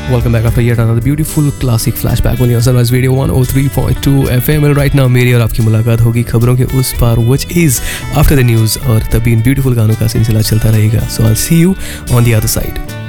Welcome back after yet another beautiful classic flashback on your Sunrise Radio 103.2 FM. And right now मेरी और आपकी मुलाकात होगी खबरों के उस पार, which is after the news, और तभी इन ब्यूटीफुल गानों का सिलसिला चलता रहेगा. So I'll see you on the other side.